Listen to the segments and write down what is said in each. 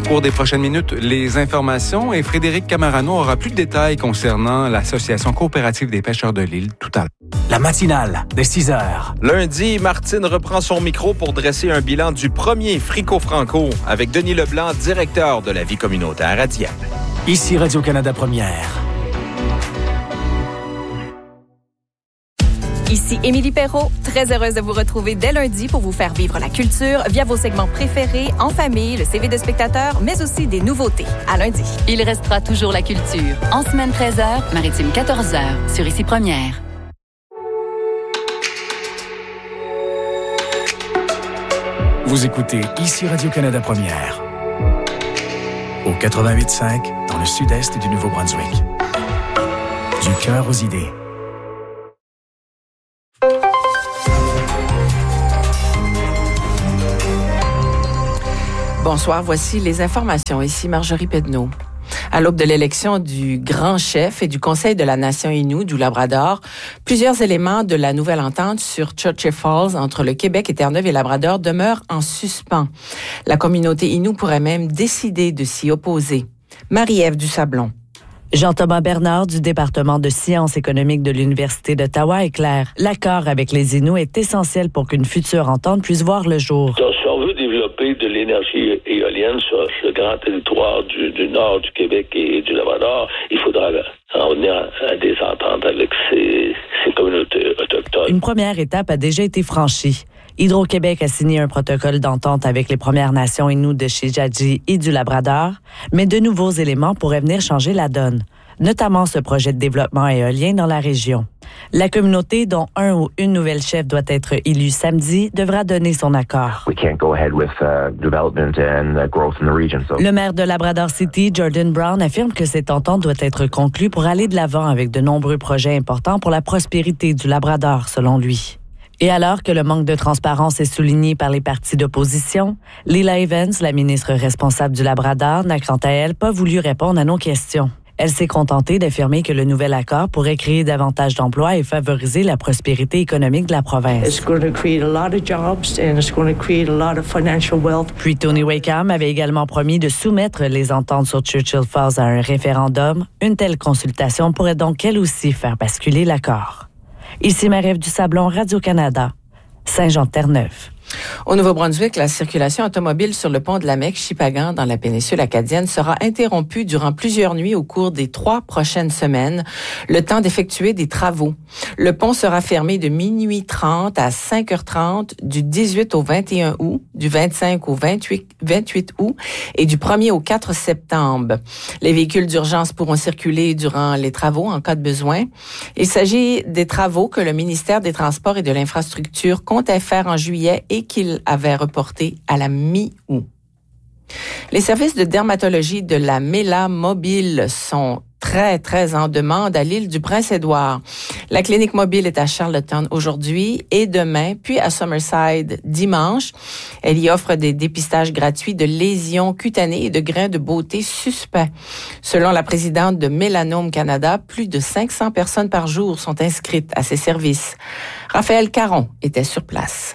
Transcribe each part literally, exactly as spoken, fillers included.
cours des prochaines minutes, les informations et Frédéric Camarano aura plus de détails concernant l'Association coopérative des pêcheurs de l'île tout à l'heure. La matinale de six heures. Lundi, Martine reprend son micro pour dresser un bilan du premier Frico-Franco avec Denis Leblanc, directeur de la vie communautaire à Dieppe. Ici Radio-Canada Première. Ici Émilie Perrault, très heureuse de vous retrouver dès lundi pour vous faire vivre la culture via vos segments préférés, en famille, le C V de spectateurs, mais aussi des nouveautés. À lundi. Il restera toujours la culture. En semaine treize heures, maritime quatorze heures, sur Ici Première. Vous écoutez Ici Radio-Canada Première. Au quatre-vingt-huit cinq, dans le sud-est du Nouveau-Brunswick. Du cœur aux idées. Bonsoir, voici les informations. Ici Marjorie Pedneau. À l'aube de l'élection du grand chef et du Conseil de la Nation Innu du Labrador, plusieurs éléments de la nouvelle entente sur Churchill Falls entre le Québec et Terre-Neuve et Labrador demeurent en suspens. La communauté Innu pourrait même décider de s'y opposer. Marie-Ève Dusablon. Jean-Thomas Bernard du département de sciences économiques de l'Université d'Ottawa est clair. L'accord avec les Inuits est essentiel pour qu'une future entente puisse voir le jour. Si on veut développer de l'énergie éolienne sur le grand territoire du, du nord du Québec et du Labrador, il faudra en venir à des ententes avec ces, ces communautés autochtones. Une première étape a déjà été franchie. Hydro-Québec a signé un protocole d'entente avec les Premières Nations Inuits de Shijadji et du Labrador, mais de nouveaux éléments pourraient venir changer la donne, notamment ce projet de développement éolien dans la région. La communauté, dont un ou une nouvelle chef doit être élue samedi, devra donner son accord. We can't go ahead with uh, development and uh, growth in the region. So. Le maire de Labrador City, Jordan Brown, affirme que cette entente doit être conclue pour aller de l'avant avec de nombreux projets importants pour la prospérité du Labrador, selon lui. Et alors que le manque de transparence est souligné par les partis d'opposition, Lila Evans, la ministre responsable du Labrador, n'a quant à elle pas voulu répondre à nos questions. Elle s'est contentée d'affirmer que le nouvel accord pourrait créer davantage d'emplois et favoriser la prospérité économique de la province. It's going to create a lot of jobs and it's going to create a lot of financial wealth. Puis Tony Wakeham avait également promis de soumettre les ententes sur Churchill Falls à un référendum. Une telle consultation pourrait donc elle aussi faire basculer l'accord. Ici Marie-Ève Dusablon, Radio-Canada, Saint-Jean-de-Terre-Neuve. Au Nouveau-Brunswick, la circulation automobile sur le pont de la Mecque-Chipagan dans la péninsule acadienne sera interrompue durant plusieurs nuits au cours des trois prochaines semaines, le temps d'effectuer des travaux. Le pont sera fermé de minuit trente à cinq heures trente du dix-huit au vingt et un août, du vingt-cinq au vingt-huit, vingt-huit août et du premier au quatre septembre. Les véhicules d'urgence pourront circuler durant les travaux en cas de besoin. Il s'agit des travaux que le ministère des Transports et de l'Infrastructure comptait faire en juillet et qu'il avait reporté à la mi-août. Les services de dermatologie de la Mela Mobile sont très, très en demande à l'île du Prince-Édouard. La clinique mobile est à Charlottetown aujourd'hui et demain, puis à Summerside dimanche. Elle y offre des dépistages gratuits de lésions cutanées et de grains de beauté suspects. Selon la présidente de Mélanome Canada, plus de cinq cents personnes par jour sont inscrites à ces services. Raphaël Caron était sur place.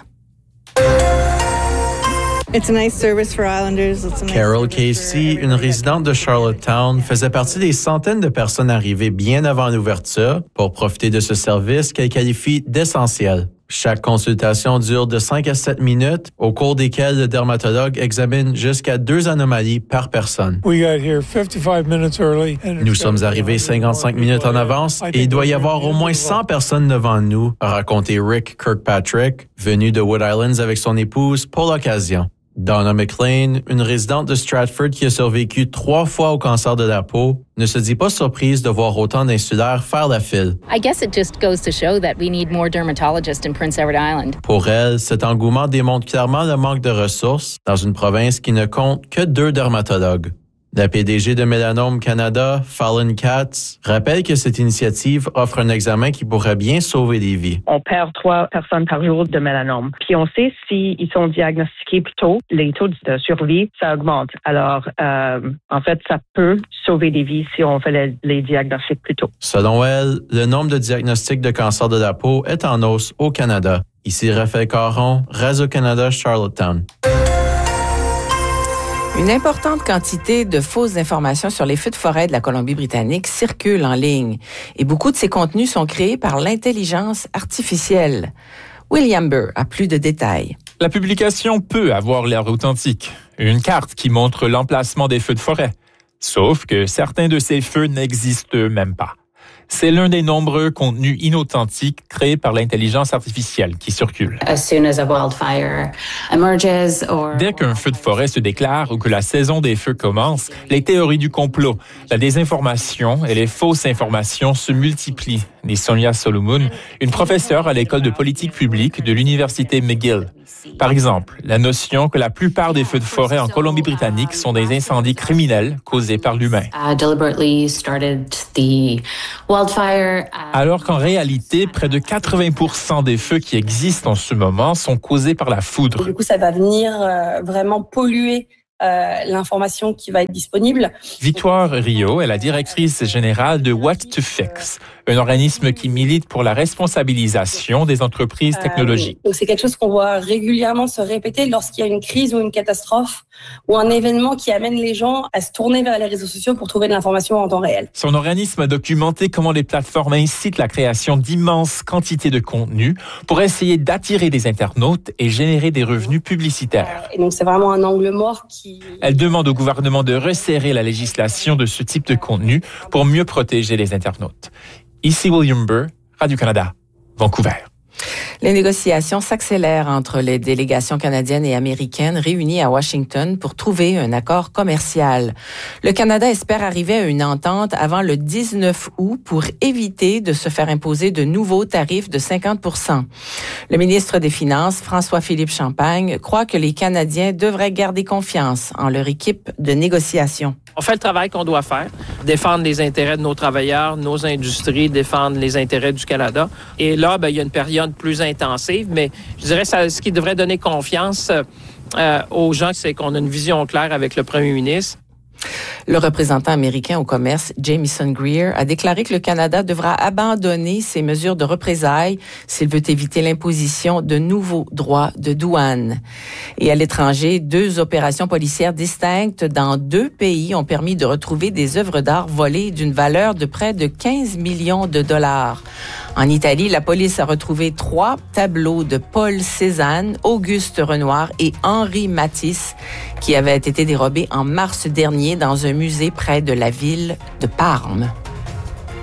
It's a nice service for Islanders. It's a nice Carol Casey, une résidente de Charlottetown, faisait partie des centaines de personnes arrivées bien avant l'ouverture pour profiter de ce service qu'elle qualifie d'essentiel. Chaque consultation dure de cinq à sept minutes, au cours desquelles le dermatologue examine jusqu'à deux anomalies par personne. Nous sommes arrivés cinquante-cinq minutes en avance et il doit y avoir au moins cent personnes devant nous, a raconté Rick Kirkpatrick, venu de Wood Islands avec son épouse pour l'occasion. Donna McLean, une résidente de Stratford qui a survécu trois fois au cancer de la peau, ne se dit pas surprise de voir autant d'insulaires faire la file. I guess it just goes to show that we need more dermatologists in Prince Edward Island. Pour elle, cet engouement démontre clairement le manque de ressources dans une province qui ne compte que deux dermatologues. La P D G de Mélanome Canada, Fallon Katz, rappelle que cette initiative offre un examen qui pourrait bien sauver des vies. On perd trois personnes par jour de mélanome. Puis on sait s'ils sont diagnostiqués plus tôt, les taux de survie, ça augmente. Alors, euh, en fait, ça peut sauver des vies si on fait les, les diagnostics plus tôt. Selon elle, le nombre de diagnostics de cancer de la peau est en hausse au Canada. Ici Raphaël Caron, Radio-Canada, Charlottetown. Une importante quantité de fausses informations sur les feux de forêt de la Colombie-Britannique circulent en ligne et beaucoup de ces contenus sont créés par l'intelligence artificielle. William Burr a plus de détails. La publication peut avoir l'air authentique. Une carte qui montre l'emplacement des feux de forêt. Sauf que certains de ces feux n'existent même pas. C'est l'un des nombreux contenus inauthentiques créés par l'intelligence artificielle qui circule. As soon as a wildfire emerges or... Dès qu'un feu de forêt se déclare ou que la saison des feux commence, les théories du complot, la désinformation et les fausses informations se multiplient, dit Sonia Solomon, une professeure à l'école de politique publique de l'université McGill. Par exemple, la notion que la plupart des feux de forêt en Colombie-Britannique sont des incendies criminels causés par l'humain. Uh, deliberately started the wildfire. Uh... Alors qu'en réalité, près de quatre-vingts pour cent des feux qui existent en ce moment sont causés par la foudre. Et du coup, ça va venir euh, vraiment polluer Euh, l'information qui va être disponible. Victoire Rio est la directrice générale de What to Fix, un organisme qui milite pour la responsabilisation des entreprises technologiques. Euh, donc c'est quelque chose qu'on voit régulièrement se répéter lorsqu'il y a une crise ou une catastrophe ou un événement qui amène les gens à se tourner vers les réseaux sociaux pour trouver de l'information en temps réel. Son organisme a documenté comment les plateformes incitent la création d'immenses quantités de contenus pour essayer d'attirer des internautes et générer des revenus publicitaires. Et donc c'est vraiment un angle mort qui... Elle demande au gouvernement de resserrer la législation de ce type de contenu pour mieux protéger les internautes. Ici William Burr, Radio-Canada, Vancouver. Les négociations s'accélèrent entre les délégations canadiennes et américaines réunies à Washington pour trouver un accord commercial. Le Canada espère arriver à une entente avant le dix-neuf août pour éviter de se faire imposer de nouveaux tarifs de cinquante pour cent. Le ministre des Finances, François-Philippe Champagne, croit que les Canadiens devraient garder confiance en leur équipe de négociation. On fait le travail qu'on doit faire, défendre les intérêts de nos travailleurs, nos industries, défendre les intérêts du Canada. Et là, ben, il y a une période plus intensive, mais je dirais que ce qui devrait donner confiance euh, aux gens, c'est qu'on a une vision claire avec le premier ministre. Le représentant américain au commerce, Jamieson Greer, a déclaré que le Canada devra abandonner ses mesures de représailles s'il veut éviter l'imposition de nouveaux droits de douane. Et à l'étranger, deux opérations policières distinctes dans deux pays ont permis de retrouver des œuvres d'art volées d'une valeur de près de quinze millions de dollars. En Italie, la police a retrouvé trois tableaux de Paul Cézanne, Auguste Renoir et Henri Matisse qui avaient été dérobés en mars dernier dans un musée près de la ville de Parme.